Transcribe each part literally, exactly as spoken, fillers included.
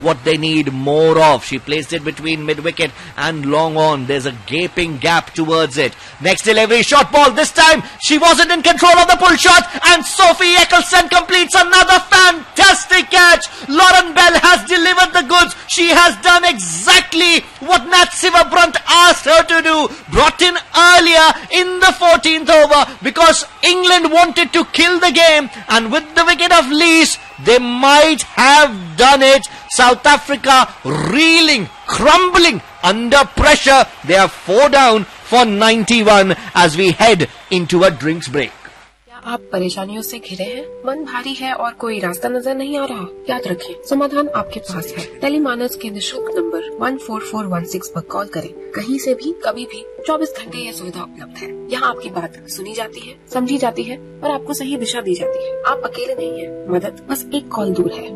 what they need more of. She placed it between mid-wicket and long on. There's a gaping gap towards it. Next delivery, short ball. This time, she wasn't in control of the pull shot, and Sophie Eccleston completes another fantastic catch. Lauren Bell has delivered the goods. She has done exactly what Nat Sciver-Brunt asked her to do. Brought in earlier in the fourteenth over because England wanted to kill the game, and with the wicket of Lees, they might have done it. South Africa reeling, crumbling under pressure. They are four down for ninety-one as we head into a drinks break. आप परेशानियों से घिरे हैं, मन भारी है और कोई रास्ता नजर नहीं आ रहा? याद रखें, समाधान आपके पास है। टेलीमानस के निशुल्क number one four four one six पर कॉल करें। कहीं से भी, कभी भी, चौबीस घंटे यह सुविधा उपलब्ध है। यहाँ आपकी बात सुनी जाती है, समझी जाती है और आपको सही दिशा दी जाती है। आप अकेले नहीं हैं, मदद बस एक कॉल दूर है।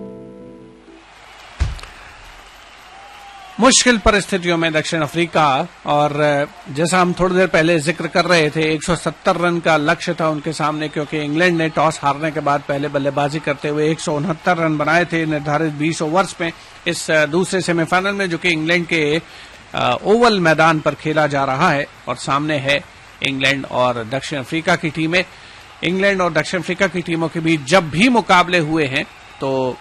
मुश्किल परिस्थितियों में दक्षिण अफ्रीका, और जैसा हम थोड़ी देर पहले जिक्र कर रहे थे, एक सौ सत्तर रन का लक्ष्य था उनके सामने, क्योंकि इंग्लैंड ने टॉस हारने के बाद पहले बल्लेबाजी करते हुए एक सौ उनहत्तर रन बनाए थे निर्धारित बीस ओवर्स में इस दूसरे सेमीफाइनल में, जो कि इंग्लैंड के ओवल मैदान पर खेला जा रहा है। और सामने है इंग्लैंड और दक्षिण अफ्रीका की टीमें। इंग्लैंड और दक्षिण अफ्रीका की टीमों के बीच जब भी मुकाबले हुए हैं तो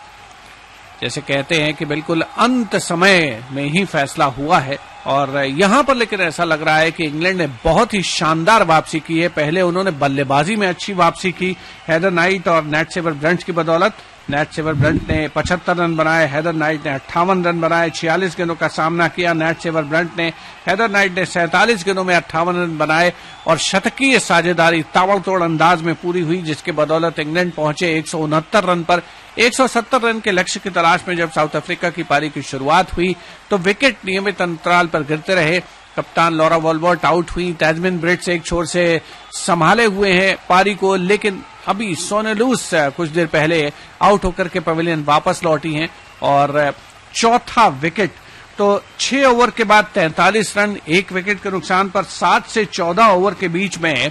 जैसे कहते हैं कि बिल्कुल अंत समय में ही फैसला हुआ है। और यहां पर लेकिन ऐसा लग रहा है कि इंग्लैंड ने बहुत ही शानदार वापसी की है। पहले उन्होंने बल्लेबाजी में अच्छी वापसी की हेदर नाइट और नैट सेवर-ब्रंट की बदौलत। नैट सेवर-ब्रंट ने पचहत्तर रन बनाए, हेदर नाइट ने अट्ठावन रन बनाए। छियालीस गेंदों का सामना किया नैट सेवर-ब्रंट ने, हेदर नाइट ने सैंतालीस गेंदों में अट्ठावन रन बनाए और शतकीय साझेदारी ताबड़तोड़ अंदाज में पूरी हुई, जिसके बदौलत इंग्लैंड पहुंचे एक सौ उनहत्तर रन पर। एक सौ सत्तर रन के लक्ष्य की तलाश में जब साउथ अफ्रीका की पारी की शुरुआत हुई तो विकेट नियमित अंतराल पर गिरते रहे। कप्तान लॉरा वॉलबॉट आउट हुई, तैजमिन ब्रिट्स एक छोर से संभाले हुए हैं पारी को, लेकिन अभी सोनेलूस कुछ देर पहले आउट होकर के पवेलियन वापस लौटी हैं और चौथा विकेट। तो छह ओवर के बाद तैंतालीस रन, एक विकेट के नुकसान पर सात से चौदह ओवर के बीच में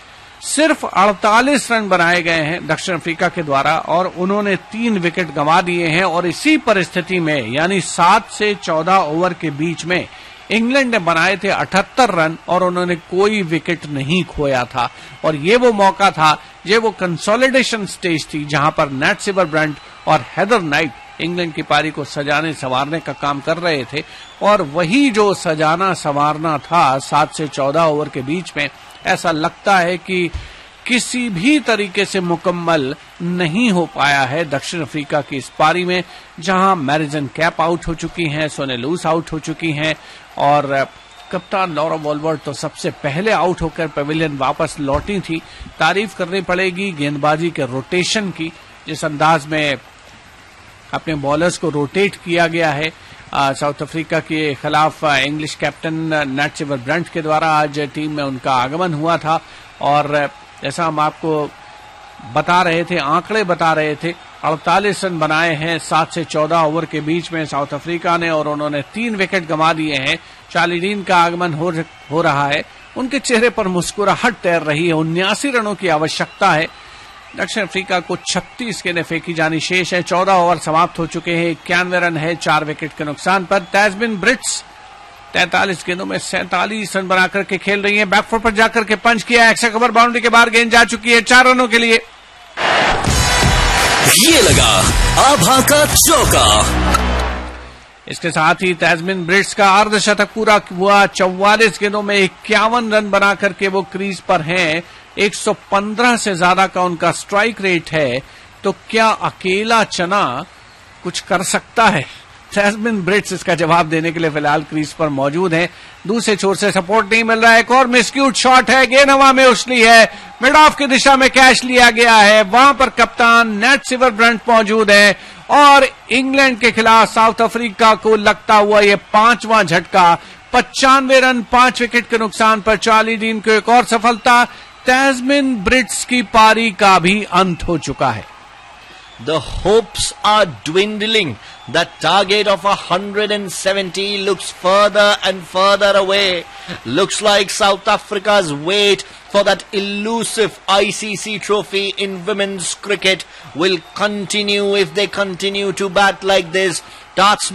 सिर्फ अड़तालीस रन बनाए गए हैं दक्षिण अफ्रीका के द्वारा और उन्होंने तीन विकेट गंवा दिए हैं। और इसी परिस्थिति में यानी सात से चौदह ओवर के बीच में इंग्लैंड ने बनाए थे अठहत्तर रन और उन्होंने कोई विकेट नहीं खोया था। और ये वो मौका था, ये वो कंसोलिडेशन स्टेज थी जहां पर नैट सेवर-ब्रंट और हेदर नाइट इंग्लैंड की पारी को सजाने संवारने का काम कर रहे थे। और वही जो सजाना संवारना था सात से चौदह ओवर के बीच में, ऐसा लगता है कि किसी भी तरीके से मुकम्मल नहीं हो पाया है दक्षिण अफ्रीका की इस पारी में, जहां मैरिजन कैप आउट हो चुकी हैं, सोनेलूस आउट हो चुकी हैं और कप्तान लॉरा वॉलबॉट तो सबसे पहले आउट होकर पवेलियन वापस लौटी थी। तारीफ करनी पड़ेगी गेंदबाजी के रोटेशन की, जिस अंदाज में अपने बॉलर्स को रोटेट किया गया है साउथ अफ्रीका के खिलाफ इंग्लिश कैप्टन नैट सेवर-ब्रंट के द्वारा आज टीम में उनका आगमन हुआ था। और जैसा हम आपको बता रहे थे, आंकड़े बता रहे थे, अड़तालीस रन बनाए हैं सात से चौदह ओवर के बीच में साउथ अफ्रीका ने और उन्होंने तीन विकेट गंवा दिए हैं। चार्ली डीन का आगमन हो, हो रहा है, उनके चेहरे पर मुस्कुराहट तैर रही है। उन्यासी रनों की आवश्यकता है। दक्षिण अफ्रीका को छत्तीस गेंदें फेंकी जानी शेष है। चौदह ओवर समाप्त हो चुके हैं, इक्यानवे रन है चार विकेट के नुकसान पर। तैजमिन ब्रिट्स तैंतालीस गेंदों में सैंतालीस रन बनाकर के खेल रही है। बैकफुट पर जाकर के पंच किया, एक्स्ट्रा कवर बाउंड्री के बाहर गेंद जा चुकी है चार रनों के लिए। ये लगा आभा का चौका। इसके साथ ही तैजमिन ब्रिट्स का अर्धशतक पूरा हुआ। चौवालीस गेंदों में इक्यावन रन बनाकर के वो क्रीज पर हैं। एक सौ पंद्रह से ज्यादा का उनका स्ट्राइक रेट है। तो क्या अकेला चना कुछ कर सकता है? तैजमिन ब्रिट्स इसका जवाब देने के लिए फिलहाल क्रीज पर मौजूद हैं। दूसरे छोर से सपोर्ट नहीं मिल रहा है। एक और मिसक्यूट शॉट है, गेंद हवा में उछली है, मिड ऑफ की दिशा में कैच लिया गया है। वहां पर कप्तान नैट सेवर-ब्रंट मौजूद है और इंग्लैंड के खिलाफ साउथ अफ्रीका को लगता हुआ ये पांचवां झटका। पचानवे रन पांच विकेट के नुकसान पर चार्ली डीन को एक और सफलता। तैजमिन ब्रिट्स की पारी का भी अंत हो चुका है। The hopes are dwindling. The target of one hundred seventy looks further and further away. Looks like South Africa's wait for that elusive I C C trophy in women's cricket will continue if they continue to bat like this. Darts